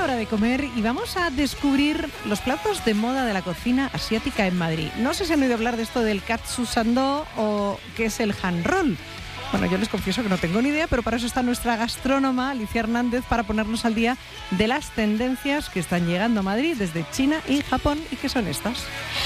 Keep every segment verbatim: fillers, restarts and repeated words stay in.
hora de comer y vamos a descubrir los platos de moda de la cocina asiática en Madrid. No sé si han oído hablar de esto del katsu sando o qué es el hand roll. Bueno, yo les confieso que no tengo ni idea, pero para eso está nuestra gastrónoma, Alicia Hernández, para ponernos al día de las tendencias que están llegando a Madrid desde China y Japón. ¿Y qué son estas?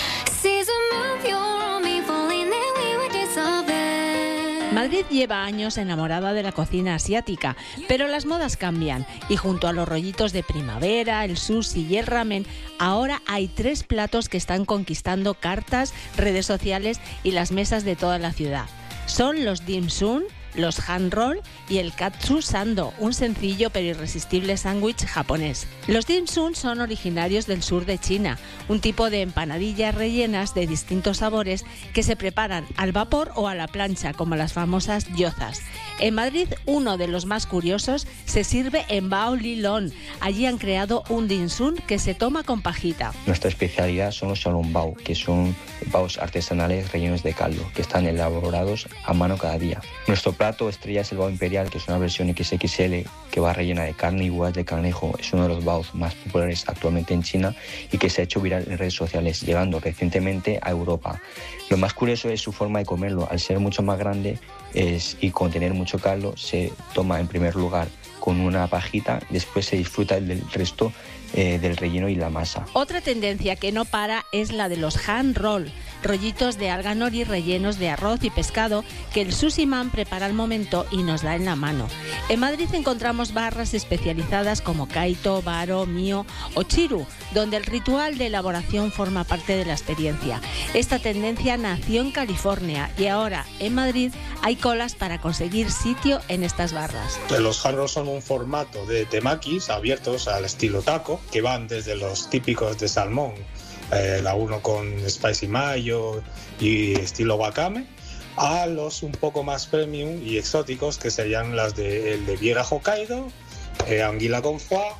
Madrid lleva años enamorada de la cocina asiática, pero las modas cambian y junto a los rollitos de primavera, el sushi y el ramen, ahora hay tres platos que están conquistando cartas, redes sociales y las mesas de toda la ciudad. Son los dim sum, los hand roll y el katsu sando, un sencillo pero irresistible sándwich japonés. Los dim sum son originarios del sur de China, un tipo de empanadillas rellenas de distintos sabores que se preparan al vapor o a la plancha, como las famosas gyozas. En Madrid, uno de los más curiosos se sirve en Bao Lilong. Allí han creado un dim sum que se toma con pajita. Nuestra especialidad son los xiaolongbao, que son baos artesanales rellenos de caldo, que están elaborados a mano cada día. Nuestro plato estrella es el bao imperial, que es una versión equis equis ele que va rellena de carne y huevas de cangrejo. Es uno de los baos más populares actualmente en China y que se ha hecho viral en redes sociales, llegando recientemente a Europa. Lo más curioso es su forma de comerlo. Al ser mucho más grande es, y contener mucho caldo, se toma en primer lugar con una pajita, después se disfruta del resto eh, del relleno y la masa. Otra tendencia que no para es la de los hand roll, rollitos de alga nori rellenos de arroz y pescado que el sushi man prepara al momento y nos da en la mano. En Madrid encontramos barras especializadas como Kaito, Baro, Mio o Chiru, donde el ritual de elaboración forma parte de la experiencia. Esta tendencia nació en California y ahora en Madrid hay colas para conseguir sitio en estas barras. Los hand rolls son un formato de temakis abiertos al estilo taco, que van desde los típicos de salmón, Eh, la uno con spicy mayo y estilo wakame, a los un poco más premium y exóticos que serían las de, el de Viera Hokkaido, eh, anguila con foie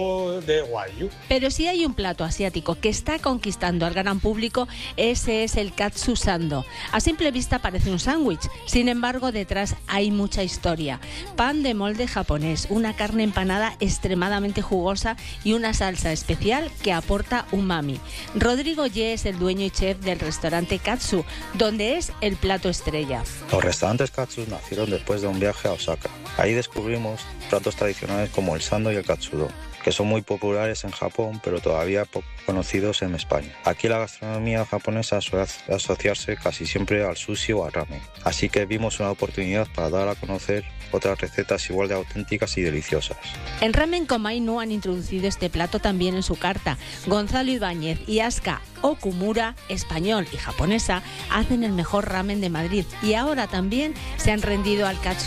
o de Wagyu. Pero si hay un plato asiático que está conquistando al gran público, ese es el katsu sando. A simple vista parece un sándwich, sin embargo detrás hay mucha historia. Pan de molde japonés, una carne empanada extremadamente jugosa y una salsa especial que aporta umami. Rodrigo Ye es el dueño y chef del restaurante Katsu, donde es el plato estrella. Los restaurantes Katsu nacieron después de un viaje a Osaka. Ahí descubrimos platos tradicionales como el sando y el katsudo, que son muy populares en Japón, pero todavía poco conocidos en España. Aquí la gastronomía japonesa suele asociarse casi siempre al sushi o al ramen, así que vimos una oportunidad para dar a conocer otras recetas igual de auténticas y deliciosas. En Ramen Komainu han introducido este plato también en su carta. Gonzalo Ibáñez y Asuka Okumura, español y japonesa, hacen el mejor ramen de Madrid y ahora también se han rendido al katsu